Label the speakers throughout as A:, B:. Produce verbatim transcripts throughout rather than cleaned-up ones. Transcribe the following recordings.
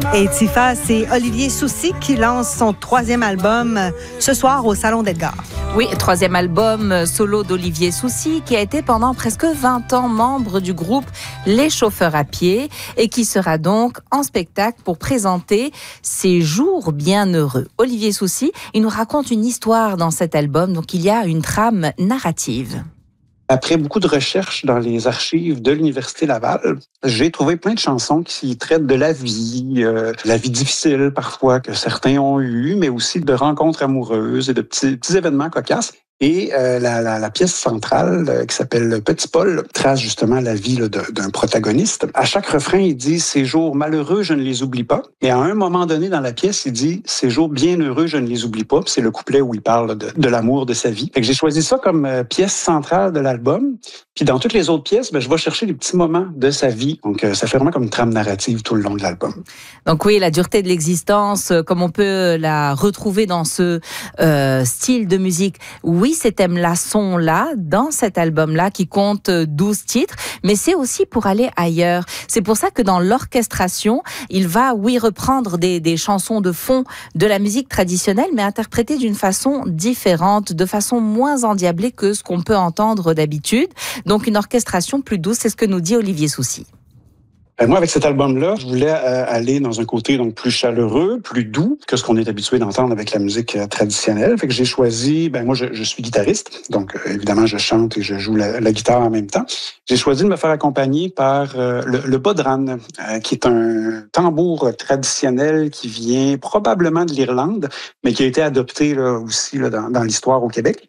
A: Et Tifa, c'est Olivier Soucy qui lance son troisième album euh, ce soir au Salon d'Edgar.
B: Oui, troisième album solo d'Olivier Soucy qui a été pendant presque vingt ans membre du groupe Les Chauffeurs à pied et qui sera donc en spectacle pour présenter ses jours bienheureux. Olivier Soucy, il nous raconte une histoire dans cet album, donc il y a une trame narrative.
C: Après beaucoup de recherches dans les archives de l'Université Laval, j'ai trouvé plein de chansons qui traitent de la vie, euh, la vie difficile parfois que certains ont eu, mais aussi de rencontres amoureuses et de petits, petits événements cocasses. Et euh, la, la, la pièce centrale euh, qui s'appelle Petit Paul trace justement la vie là, de, d'un protagoniste. À chaque refrain, il dit « Ces jours malheureux, je ne les oublie pas ». Et à un moment donné dans la pièce, il dit « Ces jours bien heureux, je ne les oublie pas ». C'est le couplet où il parle de, de l'amour de sa vie. Fait que j'ai choisi ça comme euh, pièce centrale de l'album. Puis dans toutes les autres pièces, ben, je vais chercher les petits moments de sa vie. Donc euh, ça fait vraiment comme une trame narrative tout le long de l'album.
B: Donc oui, la dureté de l'existence, comme on peut la retrouver dans ce euh, style de musique. Oui, ces thèmes-là sont là, dans cet album-là, qui compte douze titres, mais c'est aussi pour aller ailleurs. C'est pour ça que dans l'orchestration, il va, oui, reprendre des, des chansons de fond de la musique traditionnelle, mais interprétées d'une façon différente, de façon moins endiablée que ce qu'on peut entendre d'habitude. Donc une orchestration plus douce, c'est ce que nous dit Olivier Soucy.
C: Moi, avec cet album-là, je voulais euh, aller dans un côté donc plus chaleureux, plus doux que ce qu'on est habitué d'entendre avec la musique euh, traditionnelle. Fait que j'ai choisi, ben moi, je, je suis guitariste, donc euh, évidemment, je chante et je joue la, la guitare en même temps. J'ai choisi de me faire accompagner par euh, le, le bodhran, euh, qui est un tambour traditionnel qui vient probablement de l'Irlande, mais qui a été adopté là, aussi là, dans, dans l'histoire au Québec.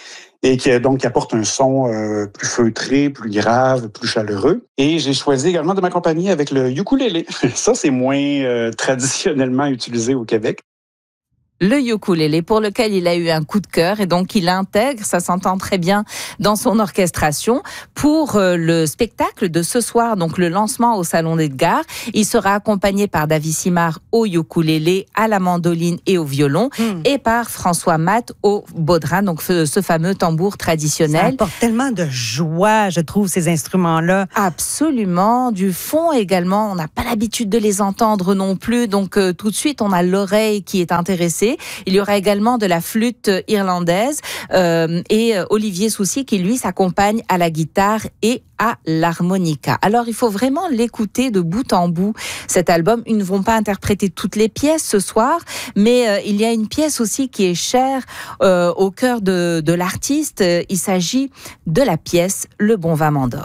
C: Et qui donc apporte un son euh, plus feutré, plus grave, plus chaleureux. Et j'ai choisi également de m'accompagner avec le ukulélé. Ça, c'est moins euh, traditionnellement utilisé au Québec.
B: Le ukulélé, pour lequel il a eu un coup de cœur et donc il intègre, ça s'entend très bien dans son orchestration, pour le spectacle de ce soir, donc le lancement au Salon d'Edgar. Il sera accompagné par David Simard au ukulélé, à la mandoline et au violon, mmh. et par François Matt au bodhran, donc ce fameux tambour traditionnel.
A: Ça apporte tellement de joie, je trouve, ces instruments-là.
B: Absolument, du fond également, on n'a pas l'habitude de les entendre non plus, donc euh, tout de suite on a l'oreille qui est intéressée. Il y aura également de la flûte irlandaise euh, et Olivier Soucy qui, lui, s'accompagne à la guitare et à l'harmonica. Alors, il faut vraiment l'écouter de bout en bout, cet album. Ils ne vont pas interpréter toutes les pièces ce soir, mais euh, il y a une pièce aussi qui est chère euh, au cœur de, de l'artiste. Il s'agit de la pièce « Le bon vin m'endort ».